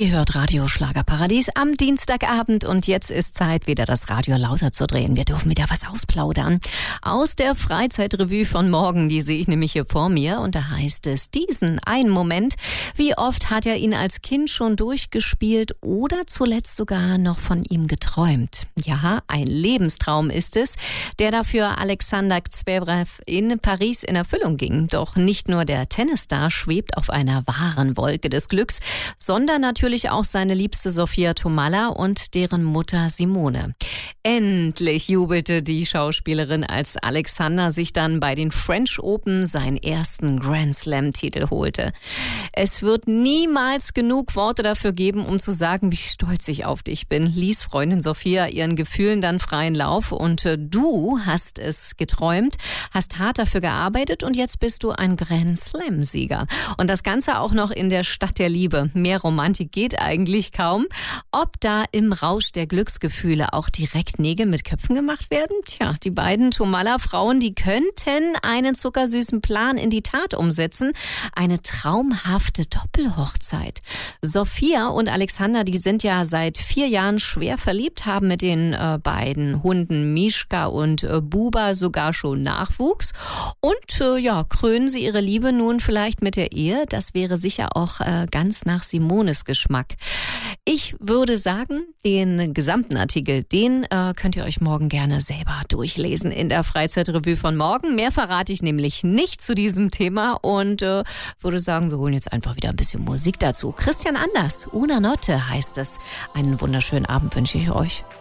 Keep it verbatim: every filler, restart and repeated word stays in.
Ihr hört Radio Schlagerparadies am Dienstagabend und jetzt ist Zeit, wieder das Radio lauter zu drehen. Wir dürfen wieder was ausplaudern. Aus der Freizeitrevue von morgen, die sehe ich nämlich hier vor mir und da heißt es, diesen einen Moment, wie oft hat er ihn als Kind schon durchgespielt oder zuletzt sogar noch von ihm geträumt? Ja, ein Lebenstraum ist es, der dafür Alexander Zverev in Paris in Erfüllung ging. Doch nicht nur der Tennisstar schwebt auf einer wahren Wolke des Glücks, sondern natürlich auch seine liebste Sophia Tomalla und deren Mutter Simone. Endlich jubelte die Schauspielerin, als Alexander sich dann bei den French Open seinen ersten Grand Slam-Titel holte. Es wird niemals genug Worte dafür geben, um zu sagen, wie stolz ich auf dich bin, ließ Freundin Sophia ihren Gefühlen dann freien Lauf. Und du hast es geträumt, hast hart dafür gearbeitet und jetzt bist du ein Grand Slam-Sieger. Und das Ganze auch noch in der Stadt der Liebe. Mehr Romantik geht eigentlich kaum. Ob da im Rausch der Glücksgefühle auch direkt Nägel mit Köpfen gemacht werden? Tja, die beiden Tomalla-Frauen, die könnten einen zuckersüßen Plan in die Tat umsetzen. Eine traumhafte Doppelhochzeit. Sophia und Alexander, die sind ja seit vier Jahren schwer verliebt, haben mit den äh, beiden Hunden Mischka und äh, Buba sogar schon Nachwuchs. Und äh, ja, krönen sie ihre Liebe nun vielleicht mit der Ehe? Das wäre sicher auch äh, ganz nach Simones Geschmack. Ich würde sagen, den gesamten Artikel, den äh, könnt ihr euch morgen gerne selber durchlesen in der Freizeitrevue von morgen. Mehr verrate ich nämlich nicht zu diesem Thema und äh, würde sagen, wir holen jetzt einfach wieder ein bisschen Musik dazu. Christian Anders, Una Notte heißt es. Einen wunderschönen Abend wünsche ich euch.